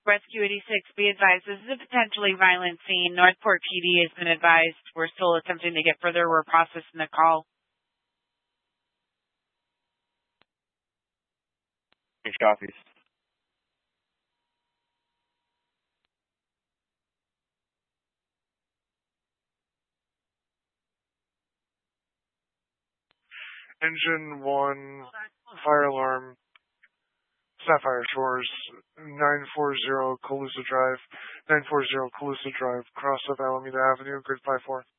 Rescue 86, be advised, this is a potentially violent scene. Northport PD has been advised. We're still attempting to get further. We're processing the call. Copies. Engine 1, fire alarm, Sapphire Shores, 940 Calusa Drive, cross of Alameda Avenue, grid 5-4.